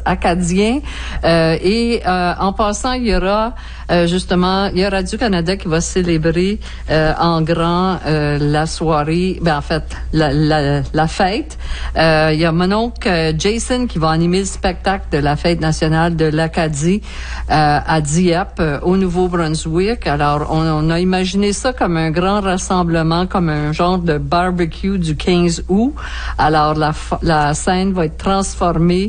acadiens. En passant, il y aura justement, il y a Radio-Canada qui va célébrer en grand la soirée, en fait, la fête. Il y a mon oncle Jason qui va animer le spectacle de la fête nationale de l'Acadie à Dieppe, au Nouveau-Brunswick. Alors, on a imaginé ça comme un grand rassemblement, comme un genre de barbecue du 15 août. Alors, la scène va être transformée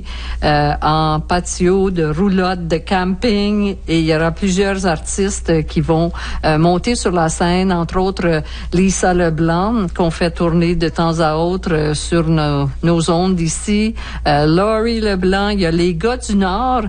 en patio de roulotte de camping et il y aura plusieurs artistes qui vont monter sur la scène, entre autres Lisa Leblanc, qu'on fait tourner de temps à autre sur nos ondes ici, Laurie Leblanc, il y a les gars du Nord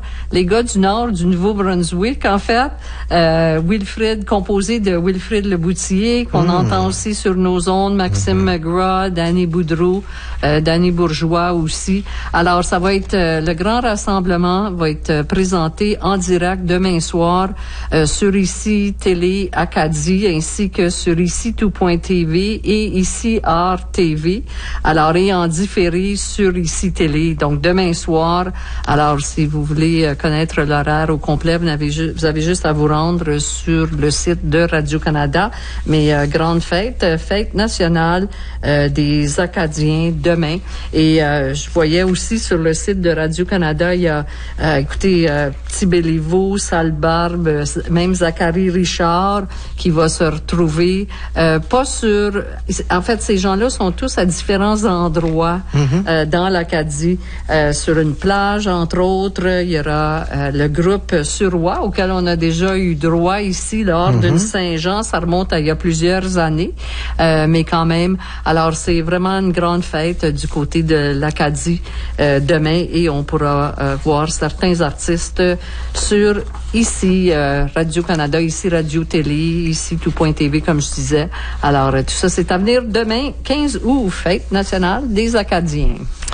du Nouveau-Brunswick, en fait, Wilfrid, composé de Wilfrid Leboutillier, qu'on entend aussi sur nos ondes, Maxime McGraw, Danny Boudreau, Danny Bourgeois aussi. Alors, ça va être, le grand rassemblement va être présenté en direct demain soir sur ICI Télé Acadie, ainsi que sur ICI Tout.tv et ICI Art TV. Alors, et en différé sur ICI Télé. Donc, demain soir. Alors, si vous voulez connaître l'horaire au complet, vous avez juste à vous rendre sur le site de Radio-Canada. Mais grande fête nationale des Acadiens demain. Et je voyais aussi sur le site de Radio-Canada, il y a, écoutez, Petit Béliveau, Sale Barbe, même Zachary Richard qui va se retrouver pas sur... En fait, ces gens-là sont tous à différents endroits dans l'Acadie. Sur une plage, entre autres, il y aura le groupe Suroît auquel on a déjà eu droit ici lors d'une Saint-Jean. Ça remonte à il y a plusieurs années, mais quand même. Alors, c'est vraiment une grande fête du côté de l'Acadie demain et on pourra voir certains artistes sur ici Radio-Canada, ici Radio-Télé, ici Tout.tv, comme je disais. Alors, tout ça, c'est à venir demain, 15 août, fête nationale des Acadiens.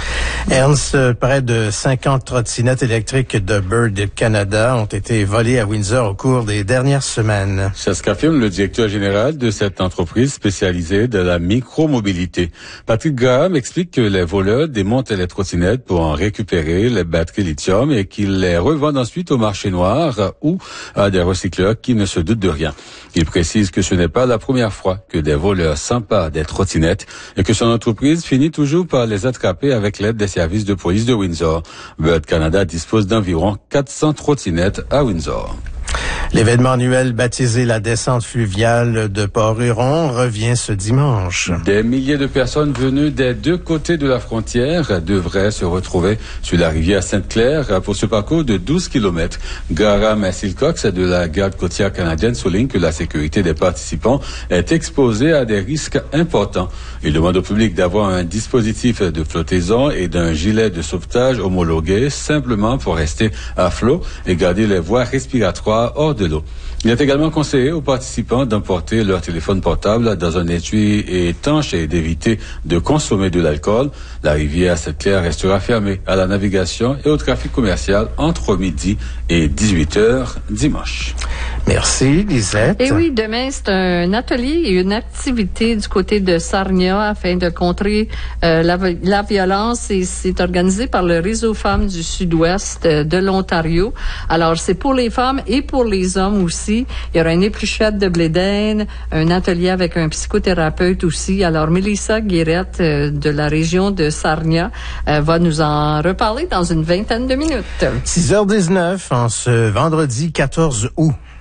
Ernst, près de 50 trottinettes électriques de Bird Canada ont été volées à Windsor au cours des dernières semaines. C'est ce qu'affirme le directeur général de cette entreprise spécialisée de la micromobilité. Patrick Graham explique que les voleurs démontent les trottinettes pour en récupérer les batteries lithium et qu'ils les revendent ensuite au marché noir ou à des recycleurs qui ne se doutent de rien. Il précise que ce n'est pas la première fois que des voleurs s'emparent des trottinettes et que son entreprise finit toujours par les attraper avec l'aide des services de police de Windsor. Bird Canada dispose d'environ 400 trottinettes à Windsor. L'événement annuel baptisé la descente fluviale de Port-Huron revient ce dimanche. Des milliers de personnes venues des deux côtés de la frontière devraient se retrouver sur la rivière Sainte-Claire pour ce parcours de 12 km. Graham Silcox de la garde côtière canadienne souligne que la sécurité des participants est exposée à des risques importants. Il demande au public d'avoir un dispositif de flottaison et d'un gilet de sauvetage homologué simplement pour rester à flot et garder les voies respiratoires hors de l'eau. Il est également conseillé aux participants d'emporter leur téléphone portable dans un étui étanche et d'éviter de consommer de l'alcool. La rivière Sainte-Claire restera fermée à la navigation et au trafic commercial entre midi et 18h dimanche. Merci, Lisette. Et oui, demain, c'est un atelier et une activité du côté de Sarnia afin de contrer la violence et c'est organisé par le Réseau Femmes du Sud-Ouest de l'Ontario. Alors, c'est pour les femmes et pour les hommes aussi. Il y aura une épluchette de blé d'Inde, un atelier avec un psychothérapeute aussi. Alors, Mélissa Guérette de la région de Sarnia va nous en reparler dans une vingtaine de minutes. 6h19 en ce vendredi 14 août.